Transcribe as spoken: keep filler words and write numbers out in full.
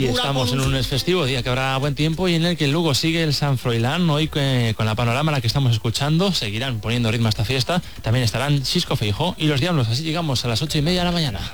Y estamos en un lunes festivo, día que habrá buen tiempo y en el que luego sigue el San Froilán. Hoy eh, con la panorama a la que estamos escuchando, seguirán poniendo ritmo a esta fiesta. También estarán Xisco Feijó y los Diablos. Así llegamos a las ocho y media de la mañana.